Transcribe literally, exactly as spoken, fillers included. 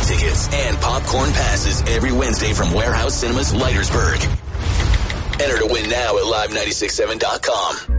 tickets and popcorn passes every Wednesday from Warehouse Cinemas, Leitersburg. Enter to win now at live nine six seven dot com.